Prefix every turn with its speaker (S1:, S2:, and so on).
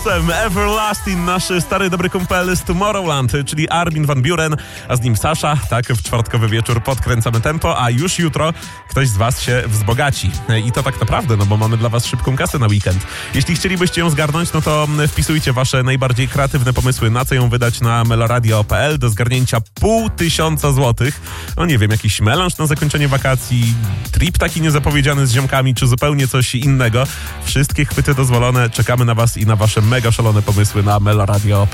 S1: Everlasting, nasz stary dobry kumpel z Tomorrowland, czyli Armin van Buuren, a z nim Sasha. Tak, w czwartkowy wieczór podkręcamy tempo, a już jutro ktoś z was się wzbogaci. I to tak naprawdę, no bo mamy dla was szybką kasę na weekend. Jeśli chcielibyście ją zgarnąć, no to wpisujcie wasze najbardziej kreatywne pomysły, na co ją wydać na meloradio.pl. Do zgarnięcia 500 złotych. No nie wiem, jakiś melanż na zakończenie wakacji, trip taki niezapowiedziany z ziomkami, czy zupełnie coś innego. Wszystkie chwyty dozwolone. Czekamy na was i na wasze mega szalone pomysły na meloradio.pl.